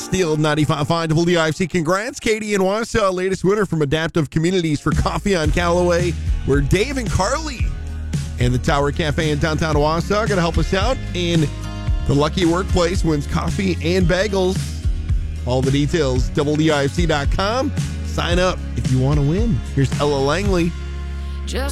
Still 95.5 WIFC. Congrats, Katie and Wausau, latest winner from Adaptive Communities for Coffee on Callaway, where Dave and Carly and the Tower Cafe in downtown Wausau are going to help us out. And the Lucky Workplace wins coffee and bagels. All the details, WIFC.com. Sign up if you want to win. Here's Ella Langley.